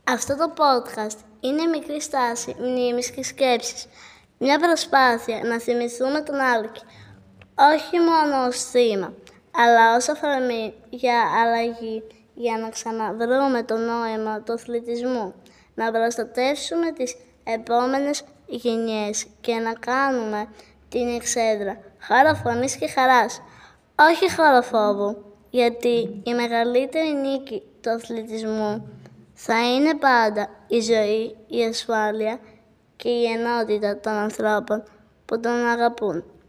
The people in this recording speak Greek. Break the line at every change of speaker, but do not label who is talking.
Αυτό το podcast είναι μικρή στάση μνήμης και σκέψης. Μια προσπάθεια να θυμηθούμε τον Άλκη, όχι μόνο ως θύμα, αλλά ως αφορμή για αλλαγή, για να ξαναβρούμε το νόημα του αθλητισμού, να προστατεύσουμε τις επόμενες γενιές και να κάνουμε την εξέδρα χώρο φωνής και χαράς, όχι χώρο φόβου, γιατί η μεγαλύτερη νίκη του αθλητισμού θα είναι πάντα η ζωή, η ασφάλεια και η ενότητα των ανθρώπων που τον αγαπούν.